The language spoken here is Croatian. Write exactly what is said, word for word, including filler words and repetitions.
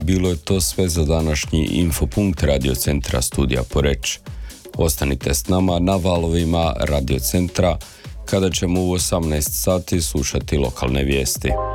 Bilo je to sve za današnji Infopunkt radiocentra Studija Poreč. Ostanite s nama na valovima radiocentra kada ćemo u osamnaest sati slušati lokalne vijesti.